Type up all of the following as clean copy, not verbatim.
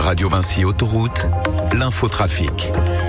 Radio Vinci Autoroute, l'infotrafic.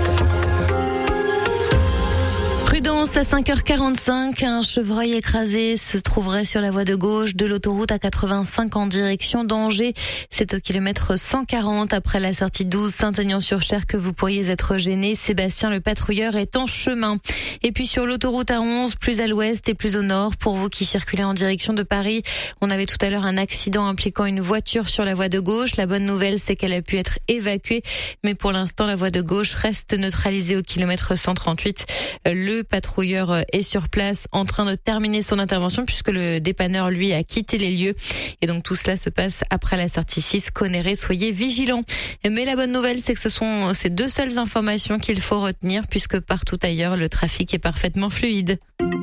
Prudence à 5h45, un chevreuil écrasé se trouverait sur la voie de gauche de l'autoroute A85 en direction d'Angers. C'est au kilomètre 140 après la sortie 12 Saint-Aignan-sur-Cher que vous pourriez être gêné. Sébastien le patrouilleur est en chemin. Et puis sur l'autoroute A11, plus à l'ouest et plus au nord, pour vous qui circulez en direction de Paris, on avait tout à l'heure un accident impliquant une voiture sur la voie de gauche. La bonne nouvelle, c'est qu'elle a pu être évacuée, mais pour l'instant, la voie de gauche reste neutralisée au kilomètre 138. Le patrouilleur est sur place en train de terminer son intervention puisque le dépanneur, lui, a quitté les lieux. Et donc tout cela se passe après la sortie 6. Conneré, soyez vigilants. Mais la bonne nouvelle, c'est que ce sont ces deux seules informations qu'il faut retenir puisque partout ailleurs, le trafic est parfaitement fluide.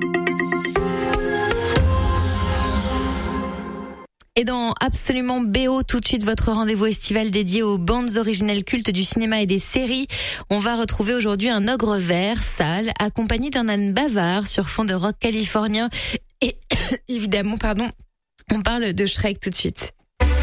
Et dans Absolument BO, tout de suite votre rendez-vous estival dédié aux bandes originales cultes du cinéma et des séries. On va retrouver aujourd'hui un ogre vert, sale, accompagné d'un âne bavard sur fond de rock californien. Et évidemment, on parle de Shrek tout de suite.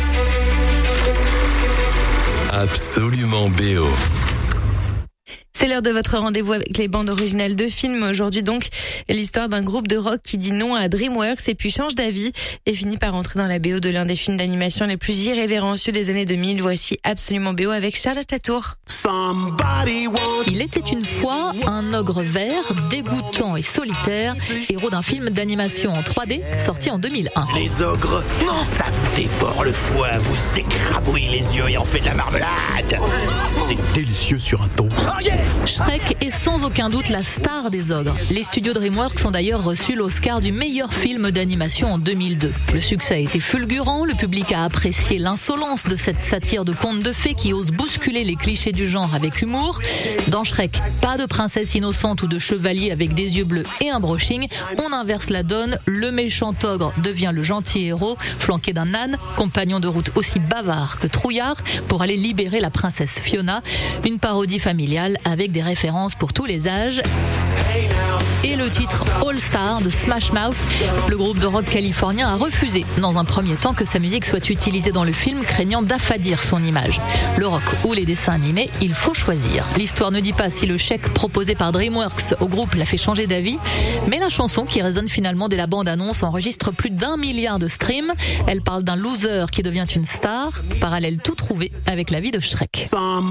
Absolument BO. C'est l'heure de votre rendez-vous avec les bandes originales de films. Aujourd'hui donc, l'histoire d'un groupe de rock qui dit non à DreamWorks et puis change d'avis et finit par entrer dans la BO de l'un des films d'animation les plus irrévérencieux des années 2000. Voici Absolument BO avec Charlotte Latour. Il était une fois un ogre vert, dégoûtant et solitaire, héros d'un film d'animation en 3D sorti en 2001. Les ogres, ça vous dévore le foie, vous écrabouille les yeux et en fait de la marmelade. C'est délicieux sur un toast. Oh yeah! Shrek est sans aucun doute la star des ogres. Les studios DreamWorks ont d'ailleurs reçu l'Oscar du meilleur film d'animation en 2002. Le succès a été fulgurant, le public a apprécié l'insolence de cette satire de conte de fées qui ose bousculer les clichés du genre avec humour. Dans Shrek, pas de princesse innocente ou de chevalier avec des yeux bleus et un brushing. On inverse la donne, le méchant ogre devient le gentil héros, flanqué d'un âne, compagnon de route aussi bavard que trouillard, pour aller libérer la princesse Fiona. Une parodie familiale avec des références pour tous les âges. Et le titre All Star de Smash Mouth, le groupe de rock californien a refusé dans un premier temps que sa musique soit utilisée dans le film, craignant d'affadir son image. Le rock ou les dessins animés, il faut choisir. L'histoire ne dit pas si le chèque proposé par DreamWorks au groupe l'a fait changer d'avis, mais la chanson qui résonne finalement dès la bande-annonce enregistre plus d'1 milliard de streams. Elle parle d'un loser qui devient une star, parallèle tout trouvé avec la vie de Shrek.